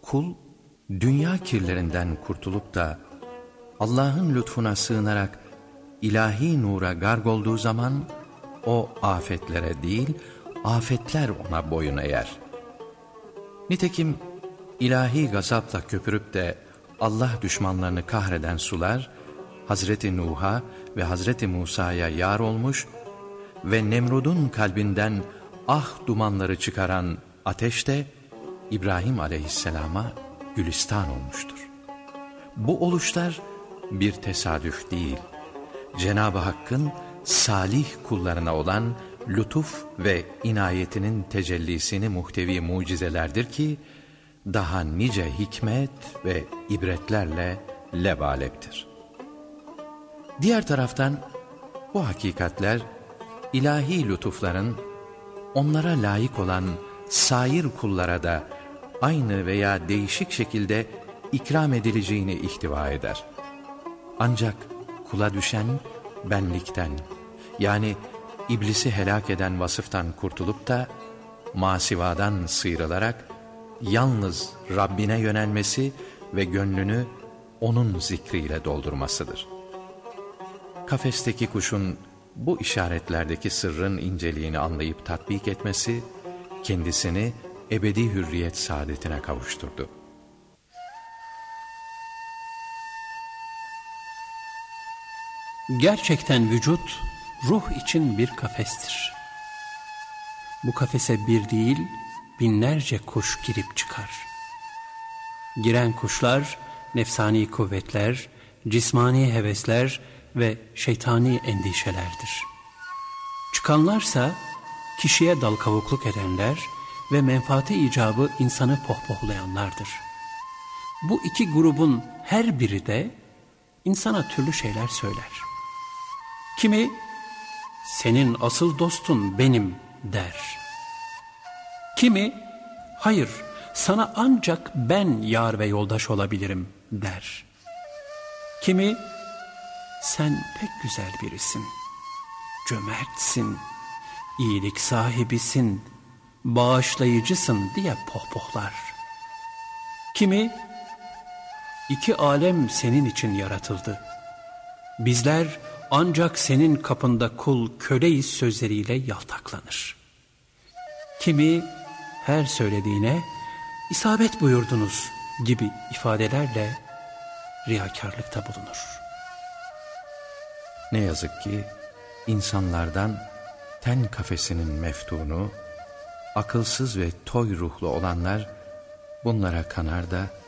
Kul, dünya kirlerinden kurtulup da Allah'ın lütfuna sığınarak ilahi nura garg olduğu zaman o afetlere değil, afetler ona boyun eğer. Nitekim ilahi gazapla köpürüp de Allah düşmanlarını kahreden sular, Hazreti Nuh'a ve Hazreti Musa'ya yar olmuş ve Nemrud'un kalbinden dumanları çıkaran ateş de İbrahim aleyhisselama gülistan olmuştur. Bu oluşlar bir tesadüf değil, Cenab-ı Hakk'ın salih kullarına olan lütuf ve inayetinin tecellisini muhtevi mucizelerdir ki, daha nice hikmet ve ibretlerle levaleptir. Diğer taraftan bu hakikatler, ilahi lütufların onlara layık olan sair kullara da aynı veya değişik şekilde ikram edileceğini ihtiva eder. Ancak kula düşen benlikten, yani iblisi helak eden vasıftan kurtulup da masivadan sıyrılarak yalnız Rabbine yönelmesi ve gönlünü onun zikriyle doldurmasıdır. Kafesteki kuşun bu işaretlerdeki sırrın inceliğini anlayıp tatbik etmesi, kendisini ebedi hürriyet saadetine kavuşturdu. Gerçekten vücut, ruh için bir kafestir. Bu kafese bir değil, binlerce kuş girip çıkar. Giren kuşlar, nefsani kuvvetler, cismani hevesler ve şeytani endişelerdir. Çıkanlarsa, kişiye dal kavukluk edenler ve menfaati icabı insanı pohpohlayanlardır. Bu iki grubun her biri de insana türlü şeyler söyler. Kimi, senin asıl dostun benim der. Kimi, hayır, sana ancak ben yar ve yoldaş olabilirim der. Kimi, sen pek güzel birisin, cömertsin, iyilik sahibisin, bağışlayıcısın diye pohpohlar. Kimi, iki alem senin için yaratıldı. Bizler ancak senin kapında kul köleyiz sözleriyle yaltaklanır. Kimi, her söylediğine isabet buyurdunuz gibi ifadelerle riyakarlıkta bulunur. Ne yazık ki insanlardan ten kafesinin meftunu, akılsız ve toy ruhlu olanlar bunlara kanar da